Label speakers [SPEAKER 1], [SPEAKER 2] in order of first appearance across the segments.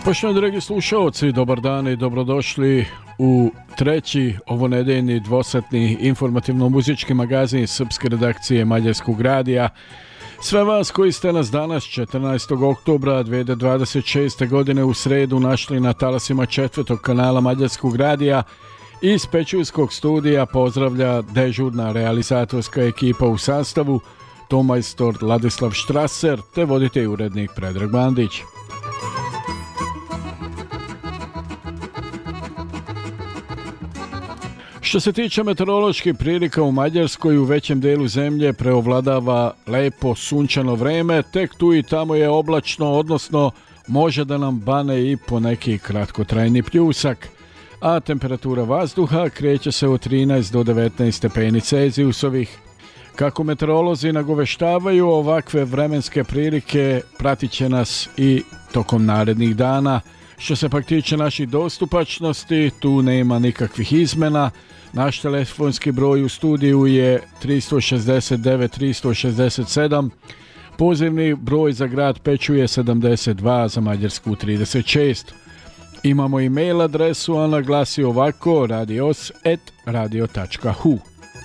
[SPEAKER 1] Poštovani dragi slušalci, dobar dan i dobrodošli u treći ovonedeljni dvosatni informativno-muzički magazin srpske redakcije Mađarskog radija. Sve vas koji ste nas danas 14. oktobra 2026. godine u sredu našli na talasima četvrtog kanala Mađarskog radija, iz Pečurskog studija pozdravlja dežurna realizatorska ekipa u sastavu tomajstor Ladislav Štraser te voditelj i urednik Predrag Bandić. Što se tiče meteoroloških prilika u Mađarskoj, u većem delu zemlje preovladava lepo sunčano vreme, tek tu i tamo je oblačno, odnosno može da nam bane i po neki kratkotrajni pljusak, a temperatura vazduha kreće se od 13 do 19 stepeni Celzijusovih. Kako meteorolozi nagoveštavaju, ovakve vremenske prilike pratit će nas i tokom narednih dana. Što se pak tiče naših dostupačnosti, tu nema nikakvih izmena. Naš telefonski broj u studiju je 369 367, pozivni broj za grad Peču je 72, za Mađarsku 36. Imamo i mail adresu, ona glasi ovako: radios@radio.hu.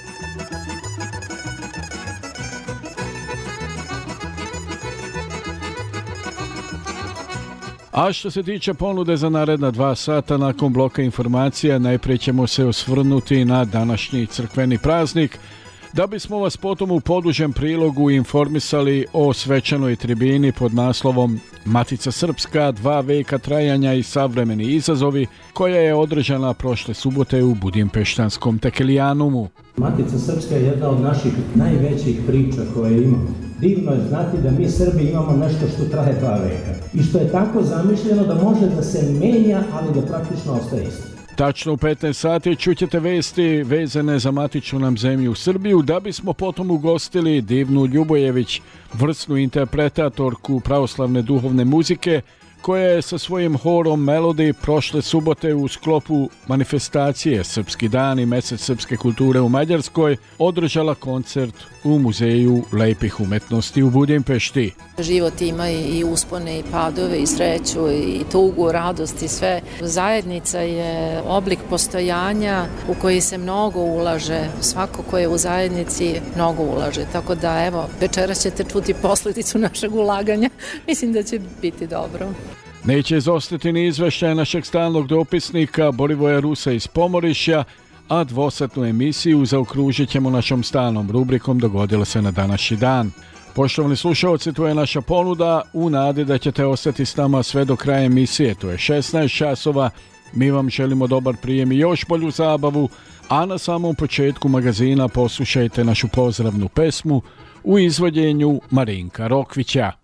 [SPEAKER 1] A što se tiče ponude za naredna 2 sata nakon bloka informacija, najprije ćemo se osvrnuti na današnji crkveni praznik, da bismo vas potom u podužem prilogu informisali o svečanoj tribini pod naslovom Matica Srpska, 2 veka trajanja i savremeni izazovi, koja je održana prošle subote u Budimpeštanskom Tekelijanumu.
[SPEAKER 2] Matica Srpska je jedna od naših najvećih priča koje imamo. Divno je znati da mi Srbi imamo nešto što traje 2 veka i što je tako zamišljeno da može da se menja, ali da praktično ostaje isto.
[SPEAKER 1] Tačno u 15 sati čućete vesti vezane za matičnu nam zemlju Srbiju, da bismo potom ugostili Divnu Ljubojević, vrsnu interpretatorku pravoslavne duhovne muzike, koja je sa svojim horom Melody prošle subote u sklopu manifestacije Srpski dan i mesec srpske kulture u Mađarskoj održala koncert u Muzeju lepih umetnosti u Budimpešti.
[SPEAKER 3] Život ima i uspone i padove i sreću i tugu, radost i sve. Zajednica je oblik postojanja u koji se mnogo ulaže. Svako ko je u zajednici mnogo ulaže. Tako da evo, večeras ćete čuti posljedicu našeg ulaganja. Mislim da će biti dobro.
[SPEAKER 1] Neće izostati ni izveštaj našeg stalnog dopisnika Borivoja Rusa iz Pomorišja, a dvosatnu emisiju zaokružit ćemo našom stalnom rubrikom Dogodilo se na današnji dan. Poštovani slušalci, to je naša ponuda u nadi da ćete ostati s nama sve do kraja emisije. To je 16 časova. Mi vam želimo dobar prijem i još bolju zabavu, a na samom početku magazina poslušajte našu pozdravnu pesmu u izvođenju Marinka Rokvića.